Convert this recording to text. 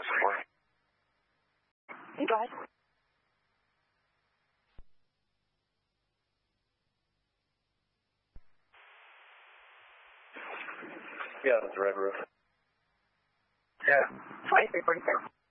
for? Go ahead. Yeah, that's the red roof. Yeah. 2346.